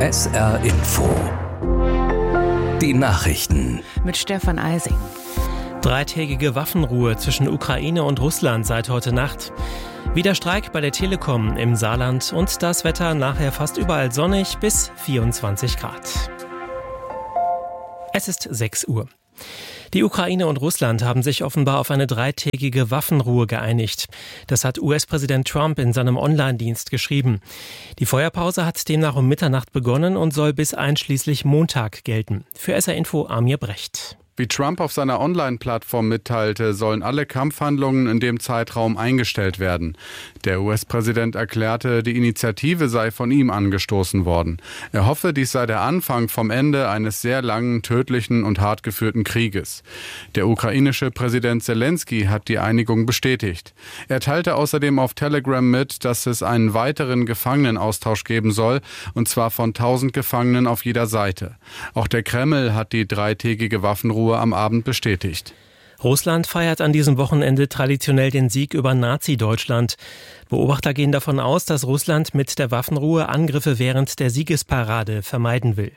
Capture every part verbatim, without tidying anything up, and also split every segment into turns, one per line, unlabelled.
S R Info. Die Nachrichten.
Mit Stefan Eising.
Dreitägige Waffenruhe zwischen Ukraine und Russland seit heute Nacht. Wieder Streik bei der Telekom im Saarland und das Wetter nachher fast überall sonnig bis vierundzwanzig Grad. Es ist sechs Uhr. Die Ukraine und Russland haben sich offenbar auf eine dreitägige Waffenruhe geeinigt. Das hat U S-Präsident Trump in seinem Online-Dienst geschrieben. Die Feuerpause hat demnach um Mitternacht begonnen und soll bis einschließlich Montag gelten. Für S R Info Amir Brecht.
Wie Trump auf seiner Online-Plattform mitteilte, sollen alle Kampfhandlungen in dem Zeitraum eingestellt werden. Der U S-Präsident erklärte, die Initiative sei von ihm angestoßen worden. Er hoffe, dies sei der Anfang vom Ende eines sehr langen, tödlichen und hart geführten Krieges. Der ukrainische Präsident Zelensky hat die Einigung bestätigt. Er teilte außerdem auf Telegram mit, dass es einen weiteren Gefangenenaustausch geben soll, und zwar von tausend Gefangenen auf jeder Seite. Auch der Kreml hat die dreitägige Waffenruhe am Abend bestätigt.
Russland feiert an diesem Wochenende traditionell den Sieg über Nazi-Deutschland. Beobachter gehen davon aus, dass Russland mit der Waffenruhe Angriffe während der Siegesparade vermeiden will.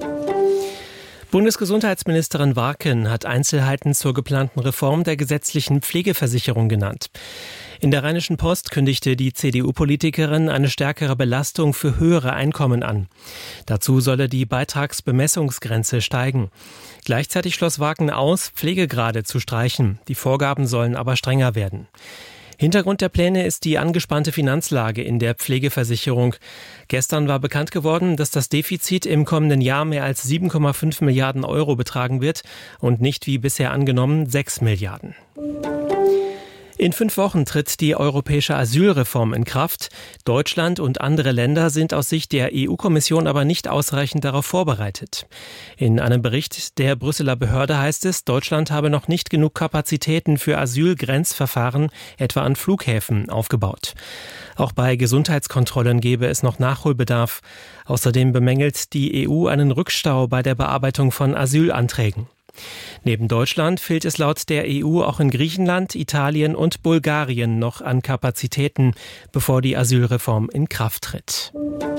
Bundesgesundheitsministerin Warken hat Einzelheiten zur geplanten Reform der gesetzlichen Pflegeversicherung genannt. In der Rheinischen Post kündigte die C D U-Politikerin eine stärkere Belastung für höhere Einkommen an. Dazu solle die Beitragsbemessungsgrenze steigen. Gleichzeitig schloss Warken aus, Pflegegrade zu streichen. Die Vorgaben sollen aber strenger werden. Hintergrund der Pläne ist die angespannte Finanzlage in der Pflegeversicherung. Gestern war bekannt geworden, dass das Defizit im kommenden Jahr mehr als sieben Komma fünf Milliarden Euro betragen wird und nicht wie bisher angenommen sechs Milliarden. In fünf Wochen tritt die europäische Asylreform in Kraft. Deutschland und andere Länder sind aus Sicht der E U-Kommission aber nicht ausreichend darauf vorbereitet. In einem Bericht der Brüsseler Behörde heißt es, Deutschland habe noch nicht genug Kapazitäten für Asylgrenzverfahren, etwa an Flughäfen, aufgebaut. Auch bei Gesundheitskontrollen gäbe es noch Nachholbedarf. Außerdem bemängelt die E U einen Rückstau bei der Bearbeitung von Asylanträgen. Neben Deutschland fehlt es laut der E U auch in Griechenland, Italien und Bulgarien noch an Kapazitäten, bevor die Asylreform in Kraft tritt.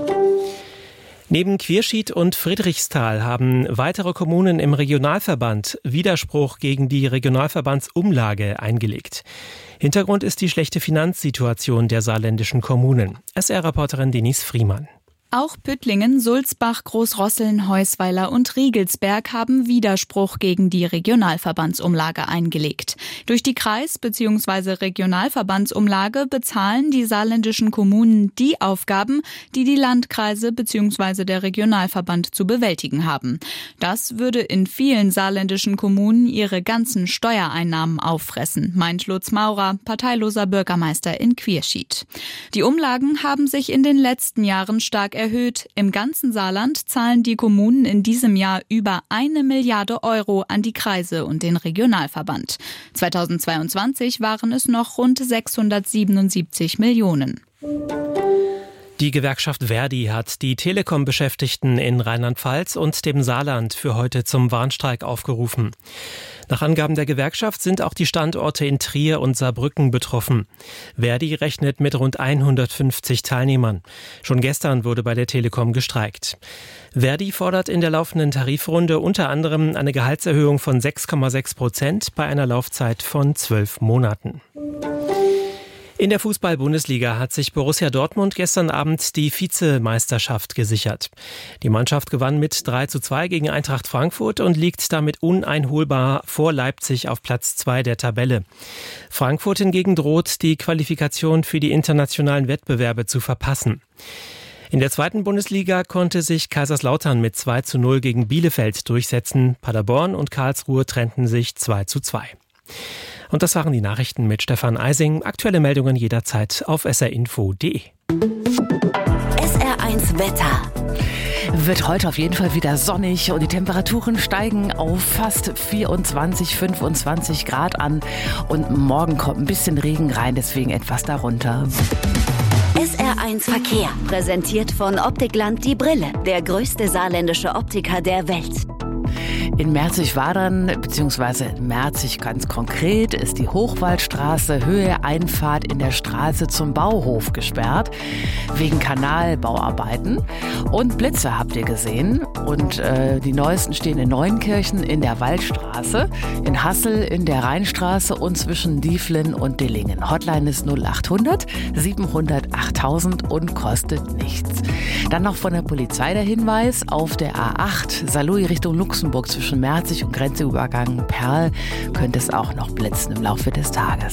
Neben Quierschied und Friedrichsthal haben weitere Kommunen im Regionalverband Widerspruch gegen die Regionalverbandsumlage eingelegt. Hintergrund ist die schlechte Finanzsituation der saarländischen Kommunen. S R-Reporterin Denise Friemann.
Auch Püttlingen, Sulzbach, Großrosseln, Heusweiler und Riegelsberg haben Widerspruch gegen die Regionalverbandsumlage eingelegt. Durch die Kreis- bzw. Regionalverbandsumlage bezahlen die saarländischen Kommunen die Aufgaben, die die Landkreise bzw. der Regionalverband zu bewältigen haben. Das würde in vielen saarländischen Kommunen ihre ganzen Steuereinnahmen auffressen, meint Lutz Maurer, parteiloser Bürgermeister in Quierschied. Die Umlagen haben sich in den letzten Jahren stark erhöht. Im ganzen Saarland zahlen die Kommunen in diesem Jahr über eine Milliarde Euro an die Kreise und den Regionalverband. zweitausendzweiundzwanzig waren es noch rund sechshundertsiebenundsiebzig Millionen.
Die Gewerkschaft Verdi hat die Telekom-Beschäftigten in Rheinland-Pfalz und dem Saarland für heute zum Warnstreik aufgerufen. Nach Angaben der Gewerkschaft sind auch die Standorte in Trier und Saarbrücken betroffen. Verdi rechnet mit rund hundertfünfzig Teilnehmern. Schon gestern wurde bei der Telekom gestreikt. Verdi fordert in der laufenden Tarifrunde unter anderem eine Gehaltserhöhung von sechs Komma sechs Prozent bei einer Laufzeit von zwölf Monaten. In der Fußball-Bundesliga hat sich Borussia Dortmund gestern Abend die Vizemeisterschaft gesichert. Die Mannschaft gewann mit drei zu zwei gegen Eintracht Frankfurt und liegt damit uneinholbar vor Leipzig auf Platz zwei der Tabelle. Frankfurt hingegen droht, die Qualifikation für die internationalen Wettbewerbe zu verpassen. In der zweiten Bundesliga konnte sich Kaiserslautern mit zwei zu null gegen Bielefeld durchsetzen. Paderborn und Karlsruhe trennten sich zwei zu zwei. Und das waren die Nachrichten mit Stefan Eising. Aktuelle Meldungen jederzeit auf s r info punkt d e.
S R eins Wetter. Wird heute auf jeden Fall wieder sonnig und die Temperaturen steigen auf fast vierundzwanzig, fünfundzwanzig Grad an. Und morgen kommt ein bisschen Regen rein, deswegen etwas darunter.
S R eins Verkehr, präsentiert von Optikland die Brille, der größte saarländische Optiker der Welt.
In Merzig-Wadern, beziehungsweise Merzig ganz konkret, ist die Hochwaldstraße Höhe Einfahrt in der Straße zum Bauhof gesperrt, wegen Kanalbauarbeiten. Und Blitze habt ihr gesehen. Und äh, die neuesten stehen in Neuenkirchen in der Waldstraße, in Hassel in der Rheinstraße und zwischen Dieflen und Dillingen. Hotline ist null achthundert siebenhundert achttausend und kostet nichts. Dann noch von der Polizei der Hinweis, auf der A acht Saarlouis Richtung Luxemburg zwischen Merzig und Grenzübergang Perl könnte es auch noch blitzen im Laufe des Tages.